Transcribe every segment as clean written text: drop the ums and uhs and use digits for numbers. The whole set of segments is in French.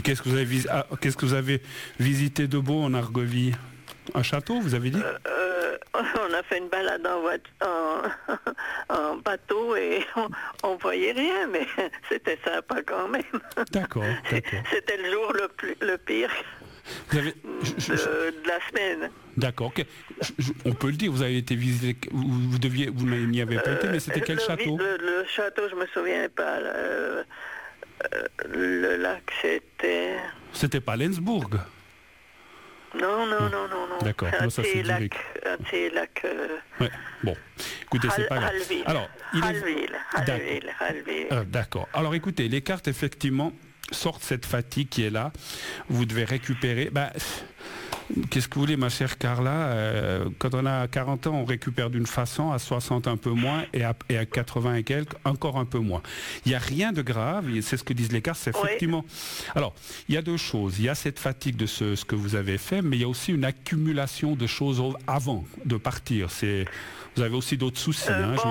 Qu'est-ce que vous avez visité de beau en Argovie? Un château, vous avez dit? On a fait une balade en bateau et on voyait rien, mais c'était sympa quand même. D'accord. C'était le jour le pire de la semaine. D'accord. On peut le dire, vous avez été visité, vous n'y avez pas été, mais c'était quel château? Le château, je me souviens pas. Le lac, c'était... C'était pas Lenzbourg? Non. D'accord, un ça c'est lac. Ouais. Bon, écoutez, c'est pas grave. Alors, Halville. D'accord. Alors écoutez, les cartes effectivement sortent cette fatigue qui est là. Vous devez récupérer. Qu'est-ce que vous voulez, ma chère Carla? Quand on a 40 ans, on récupère d'une façon, à 60 un peu moins, et à 80 et quelques, encore un peu moins. Il n'y a rien de grave, c'est ce que disent les cartes, c'est effectivement... Oui. Alors, il y a deux choses. Il y a cette fatigue de ce que vous avez fait, mais il y a aussi une accumulation de choses avant de partir. Vous avez aussi d'autres soucis.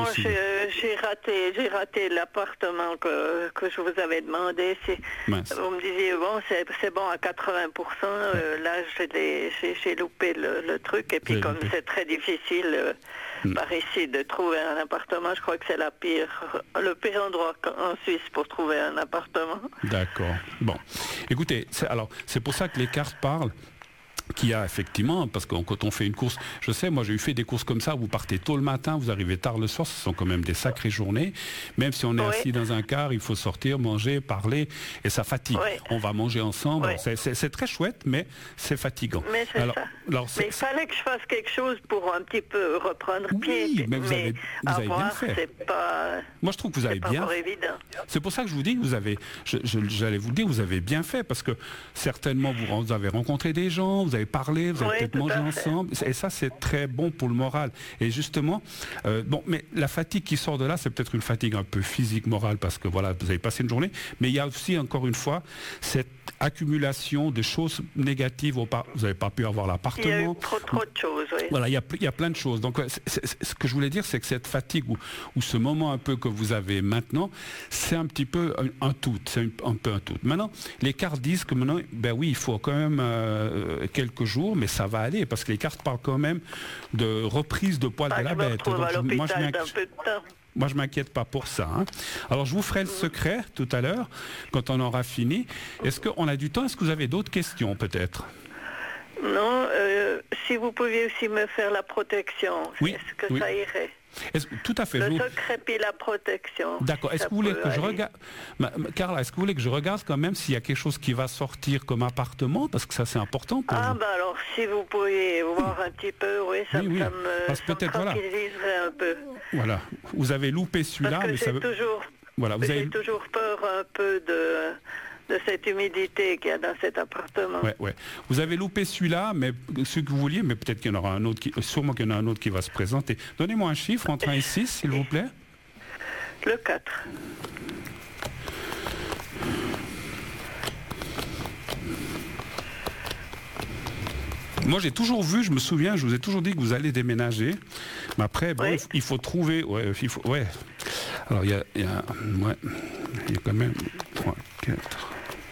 J'ai raté l'appartement que je vous avais demandé. Vous me disiez, c'est bon à 80%. Là, j'ai loupé le truc. Et puis, comme c'est très difficile par ici de trouver un appartement, je crois que c'est le pire endroit en Suisse pour trouver un appartement. D'accord. Bon. Écoutez, c'est pour ça que les cartes parlent. Qu'il y a effectivement, parce que quand on fait une course, je sais, moi j'ai fait des courses comme ça, vous partez tôt le matin, vous arrivez tard le soir, ce sont quand même des sacrées journées, même si on est assis dans un car, il faut sortir, manger, parler, et ça fatigue. On va manger ensemble, c'est très chouette, mais c'est fatigant. Mais c'est ça. Mais il fallait que je fasse quelque chose pour un petit peu reprendre pied. Oui, mais vous avez bien fait. C'est pas... Moi je trouve que vous avez bien fait. C'est pour ça que je vous dis, j'allais vous le dire, vous avez bien fait, parce que certainement vous avez rencontré des gens, vous avez parlé, vous avez peut-être mangé ensemble, et ça c'est très bon pour le moral. Et justement, mais la fatigue qui sort de là, c'est peut-être une fatigue un peu physique, morale, parce que voilà, vous avez passé une journée, mais il y a aussi, encore une fois, cette accumulation de choses négatives. Vous n'avez pas pu avoir l'appartement. Il y a eu trop de choses, oui. Voilà, il y a plein de choses. Donc, ce que je voulais dire, c'est que cette fatigue ou ce moment un peu que vous avez maintenant, c'est un petit peu un tout. C'est un peu un tout. Maintenant, les cartes disent que maintenant, oui, il faut quand même quelques jours, mais ça va aller, parce que les cartes parlent quand même de reprise de poil de la bête. Donc, moi, je m'inquiète pas pour ça. Alors, je vous ferai le secret tout à l'heure, quand on aura fini. Est-ce qu'on a du temps? Est-ce que vous avez d'autres questions, peut-être? Non, si vous pouviez aussi me faire la protection, est-ce que ça irait? Tout à fait. Le secret puis la protection. D'accord. Est-ce que vous voulez que je regarde, Carla, est-ce que vous voulez que je regarde quand même s'il y a quelque chose qui va sortir comme appartement, parce que ça c'est important pour vous. Alors si vous pourriez voir un petit peu, ça me tranquilliserait un peu. Voilà. Vous avez loupé celui-là, mais ça veut... J'ai toujours peur un peu de cette humidité qu'il y a dans cet appartement. Ouais. Vous avez loupé celui-là, mais ce que vous vouliez, mais peut-être qu'il y en aura un autre, sûrement qu'il y en a un autre qui va se présenter. Donnez-moi un chiffre entre 1 et 6, s'il vous plaît. Le 4. Moi, j'ai toujours vu, je me souviens, je vous ai toujours dit que vous allez déménager. Mais après, il faut trouver... Alors, il y a quand même 3, 4...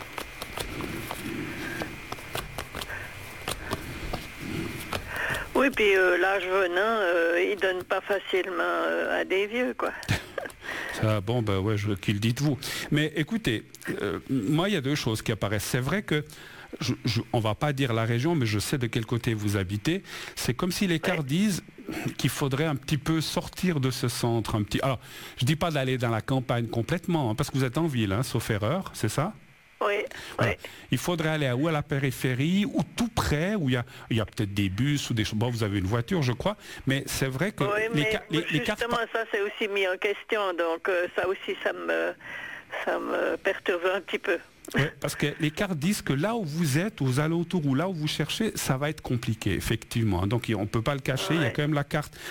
Oui, puis l'âge venant, il donne pas facilement à des vieux, quoi. Ça, qu'il dites-vous. Mais écoutez, moi, il y a deux choses qui apparaissent. C'est vrai que, on va pas dire la région, mais je sais de quel côté vous habitez. C'est comme si les cartes disent qu'il faudrait un petit peu sortir de ce centre. Alors, je dis pas d'aller dans la campagne complètement, parce que vous êtes en ville, sauf erreur, c'est ça? Oui. Il faudrait aller à la périphérie ou tout près, où il y a peut-être des bus ou des choses. Bon, vous avez une voiture, je crois, mais c'est vrai que les cartes... ça c'est aussi mis en question, donc ça aussi, ça me perturbe un petit peu. Parce que les cartes disent que là où vous êtes, aux alentours ou là où vous cherchez, ça va être compliqué, effectivement. Donc on ne peut pas le cacher, il y a quand même la carte.